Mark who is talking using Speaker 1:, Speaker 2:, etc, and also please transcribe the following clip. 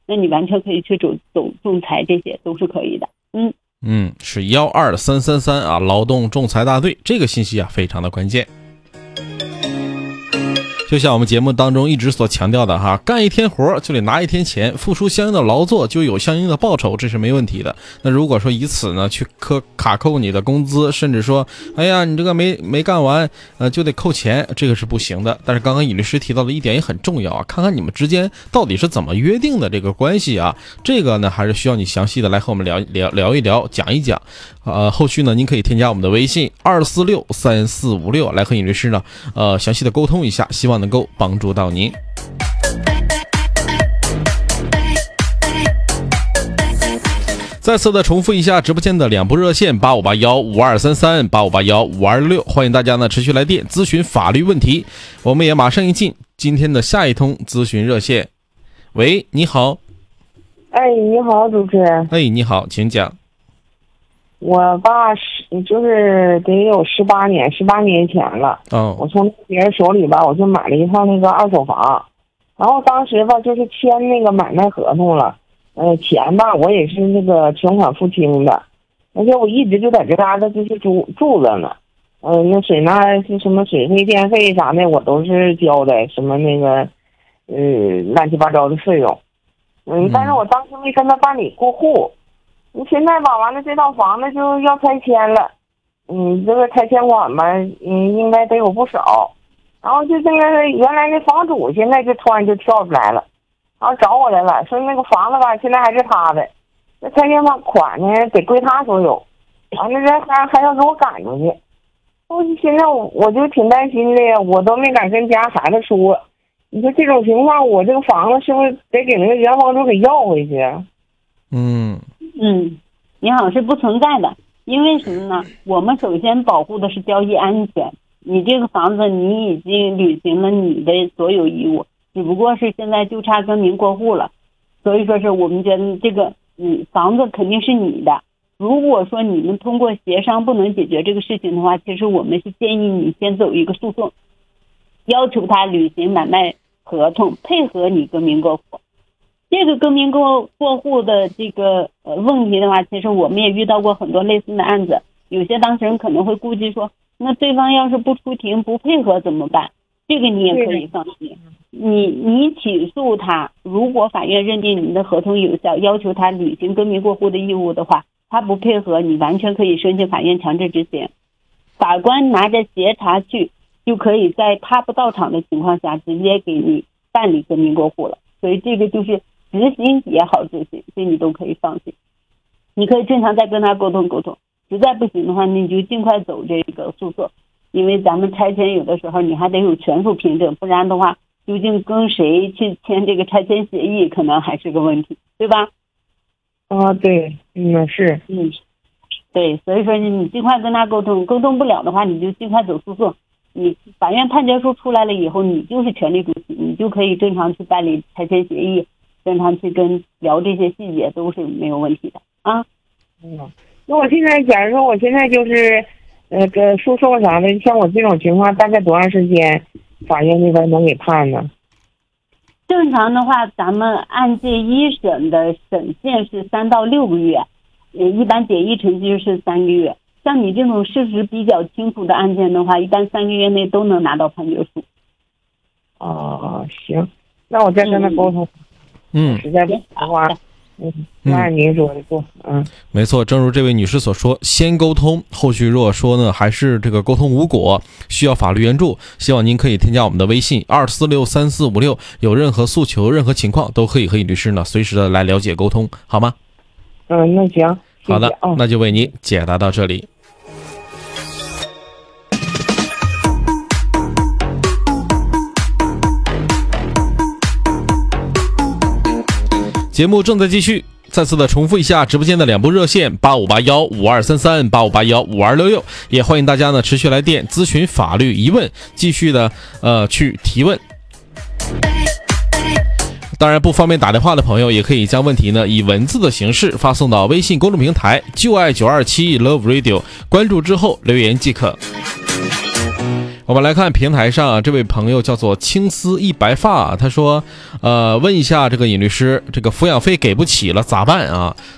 Speaker 1: 那你完全可以去走仲裁，这些都是可以的。
Speaker 2: 是12333啊，劳动仲裁大队，这个信息啊非常的关键。就像我们节目当中一直所强调的哈，干一天活就得拿一天钱，付出相应的劳作就有相应的报酬，这是没问题的。那如果说以此呢去卡扣你的工资，甚至说哎呀你这个没干完就得扣钱，这个是不行的。但是刚刚尹律师提到的一点也很重要啊，看看你们之间到底是怎么约定的这个关系啊，这个呢还是需要你详细的来和我们聊一聊，讲一讲。后续呢您可以添加我们的微信2463456来和尹律师呢详细的沟通一下，希望能够帮助到您。再次的重复一下直播间的两部热线8581523385815266，欢迎大家呢持续来电咨询法律问题。我们也马上进今天的下一通咨询热线。喂，你好。
Speaker 3: 哎，你好，主持人。
Speaker 2: 哎，你好，请讲。
Speaker 3: 我爸就是得有18年前了。我从别人手里吧，我就买了一套那个二手房，然后当时吧就是签那个买卖合同了。钱吧我也是那个全款付清的，而且我一直就在这嘎达就是住着呢。那水纳是什么水费电费啥的我都是交的，什么那个乱七八糟的费用。但是我当时没跟他办理过户。现在吧，完了这套房子就要拆迁了，这个拆迁款吧，应该得有不少。然后就这个原来那房主现在就突然就跳出来了，然后找我来了，说那个房子吧现在还是他的，那拆迁款呢得归他所有，完了这还要给我赶出去。现在我就挺担心的呀，我都没敢跟家孩子说。你说这种情况，我这个房子是不是得给那个原房主给要回去啊？
Speaker 1: 你好，是不存在的。因为什么呢？我们首先保护的是交易安全。你这个房子你已经履行了你的所有义务，只不过是现在就差更名过户了。所以说是我们觉得这个房子肯定是你的。如果说你们通过协商不能解决这个事情的话，其实我们是建议你先走一个诉讼，要求他履行买卖合同，配合你更名过户。这个更名过户的这个问题的话，其实我们也遇到过很多类似的案子。有些当事人可能会顾忌说，那对方要是不出庭不配合怎么办？这个你也可以放心。你起诉他，如果法院认定你的合同有效，要求他履行更名过户的义务的话，他不配合，你完全可以申请法院强制执行。法官拿着协查去，就可以在他不到场的情况下直接给你办理更名过户了。所以这个就是执行也好执行，所以你都可以放心。你可以正常再跟他沟通，实在不行的话，你就尽快走这个诉讼。因为咱们拆迁有的时候你还得有全数凭证，不然的话究竟跟谁去签这个拆迁协议可能还是个问题，对吧？
Speaker 3: 对，是。
Speaker 1: 对，所以说你尽快跟他沟通不了的话，你就尽快走诉讼。你法院判决书出来了以后，你就是权利主体，你就可以正常去办理拆迁协议，正常去聊这些细节都是没有问题的啊。
Speaker 3: 那我现在假如说我现在就是诉讼啥的，像我这种情况大概多长时间法院那边能给判呢？
Speaker 1: 正常的话，咱们案件一审的审限是3到6个月，一般简易程序是3个月。像你这种事实比较清楚的案件的话，一般3个月内都能拿到判决书。
Speaker 3: 行，那我再跟他沟通。实在不行的话，那您说的不？
Speaker 2: 没错，正如这位女士所说，先沟通，后续如果说呢还是这个沟通无果，需要法律援助，希望您可以添加我们的微信2463456，有任何诉求、任何情况都可以和尹律师呢随时的来了解沟通，好吗？
Speaker 3: 那行。
Speaker 2: 好的，那就为您解答到这里。节目正在继续，再次的重复一下直播间的两部热线8581523385815266，也欢迎大家呢持续来电咨询法律疑问，继续的去提问。当然不方便打电话的朋友，也可以将问题呢以文字的形式发送到微信公众平台就爱927 Love Radio， 关注之后留言即可。 我们来看平台上啊，这位朋友叫做青丝一白发，他说问一下这个尹律师，这个抚养费给不起了咋办啊？